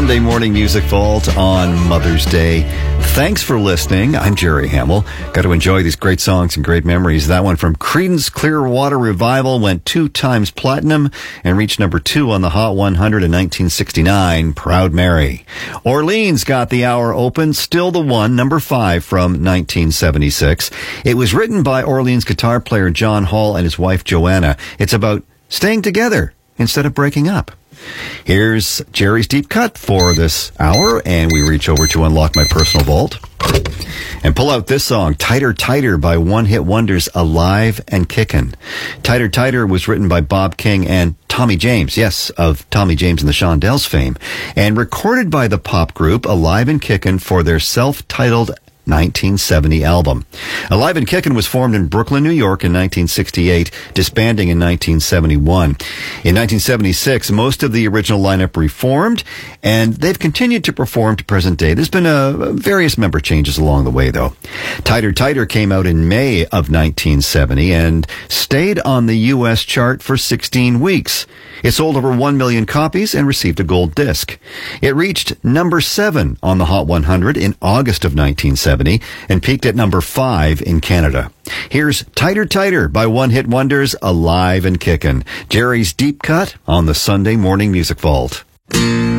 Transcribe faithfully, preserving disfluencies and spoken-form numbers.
Sunday Morning Music Vault on Mother's Day. Thanks for listening. I'm Jerry Hamill. Got to enjoy these great songs and great memories. That one from Creedence Clearwater Revival went two times platinum and reached number two on the Hot one hundred in nineteen sixty-nine, Proud Mary. Orleans got the hour open, Still the One, number five from nineteen seventy-six. It was written by Orleans guitar player John Hall and his wife Joanna. It's about staying together instead of breaking up. Here's Jerry's Deep Cut for this hour, and we reach over to unlock my personal vault and pull out this song, Tighter, Tighter by One Hit Wonders, Alive and Kickin'. Tighter, Tighter was written by Bob King and Tommy James, yes, of Tommy James and the Shondells fame, and recorded by the pop group Alive and Kickin' for their self-titled nineteen seventy album. Alive and Kickin' was formed in Brooklyn, New York in nineteen sixty-eight, disbanding in nineteen seventy-one. In nineteen seventy-six, most of the original lineup reformed, and they've continued to perform to present day. There's been uh, various member changes along the way, though. Tighter, Tighter came out in May of nineteen seventy and stayed on the U S chart for sixteen weeks. It sold over one million copies and received a gold disc. It reached number seven on the Hot one hundred in August of nineteen seventy and peaked at number five in Canada. Here's Tighter, Tighter by One Hit Wonders, Alive and Kickin'. Jerry's Deep Cut on the Sunday Morning Music Vault.